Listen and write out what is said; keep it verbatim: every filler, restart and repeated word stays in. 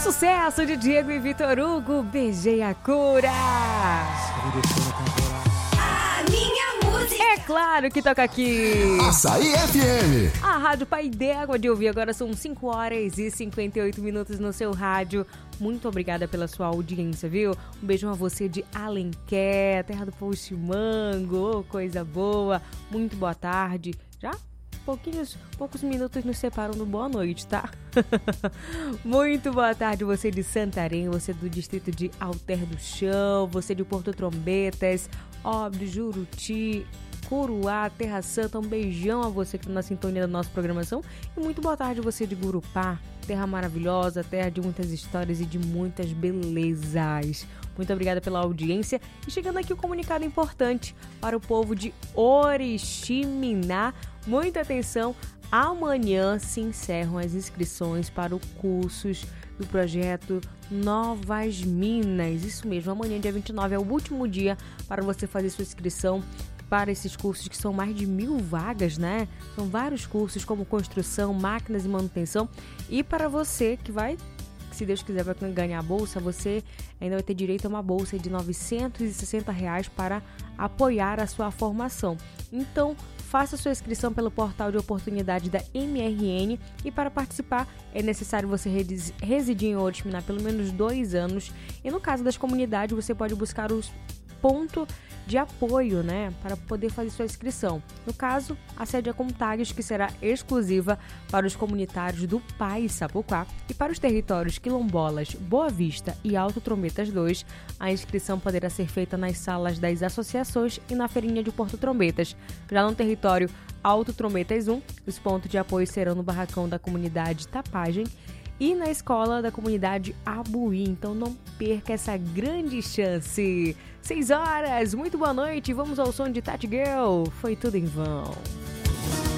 sucesso de Diego e Vitor Hugo, Beijei a Cura. A minha música. É claro que toca aqui. Açaí F M. A Rádio Pai d'Égua de ouvir. Agora são cinco horas e cinquenta e oito minutos no seu rádio. Muito obrigada pela sua audiência, viu? Um beijão a você de Alenquer, terra do Poximango, oh, coisa boa. Muito boa tarde. Já? Pouquinhos, poucos minutos nos separam do boa noite, tá? Muito boa tarde, você de Santarém, você do distrito de Alter do Chão, você de Porto Trombetas, Óbidos, Juruti, Curuá, Terra Santa. Um beijão a você que está na sintonia da nossa programação. E muito boa tarde você de Gurupá, terra maravilhosa, terra de muitas histórias e de muitas belezas. Muito obrigada pela audiência. E chegando aqui o um comunicado importante para o povo de Oriximiná. Muita atenção, amanhã se encerram as inscrições para os cursos do projeto Novas Minas. Isso mesmo, amanhã, dia vinte e nove, é o último dia para você fazer sua inscrição para esses cursos, que são mais de mil vagas, né? São vários cursos como construção, máquinas e manutenção. E para você que vai, se Deus quiser, vai ganhar a bolsa, você ainda vai ter direito a uma bolsa de novecentos e sessenta reais para apoiar a sua formação. Então, faça sua inscrição pelo portal de oportunidade da M R N e para participar é necessário você residir em Oriximiná pelo menos dois anos. E no caso das comunidades, você pode buscar os pontos de apoio, né, para poder fazer sua inscrição. No caso, a sede é Contagens, que será exclusiva para os comunitários do Pai Sapuquá, e para os territórios quilombolas, Boa Vista e Alto Trombetas dois, a inscrição poderá ser feita nas salas das associações e na feirinha de Porto Trombetas. Já no território Alto Trombetas um, os pontos de apoio serão no barracão da comunidade Tapagem e na escola da comunidade Abuí. Então não perca essa grande chance. Seis horas, muito boa noite, vamos ao som de Tati Girl, Foi Tudo em Vão.